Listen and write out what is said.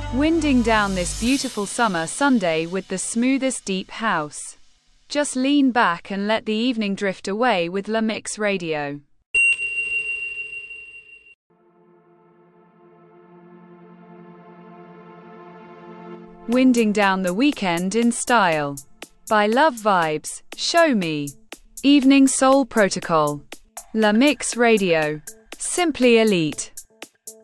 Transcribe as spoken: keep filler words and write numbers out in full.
Winding down this beautiful summer Sunday with the smoothest deep house. Just lean back and let the evening drift away with La Mix Radio. Winding down the weekend in style. By Love Vibes, Show Me. Evening Soul Protocol. La Mix Radio. Simply elite.